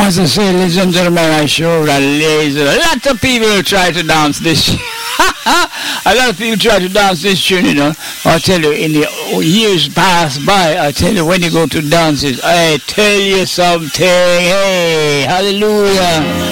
As I say, ladies and gentlemen, I sure that there's a lot of people who try to dance this. A lot of people try to dance this tune, you know. I tell you, in the years past by, I tell you, when you go to dances, I tell you something. Hey, hallelujah.